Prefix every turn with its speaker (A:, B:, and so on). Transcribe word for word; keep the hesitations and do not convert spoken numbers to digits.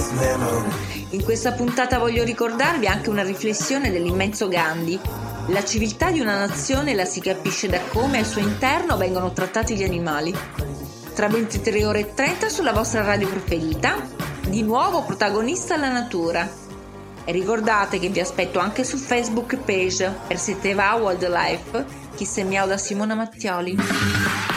A: In questa puntata voglio ricordarvi anche una riflessione dell'immenso Gandhi. La civiltà di una nazione la si capisce da come al suo interno vengono trattati gli animali. Tra ventitré ore e trenta sulla vostra radio preferita, di nuovo protagonista la natura. E ricordate che vi aspetto anche su Facebook page per Seteva Wildlife, chi se miau da Simona Mattioli.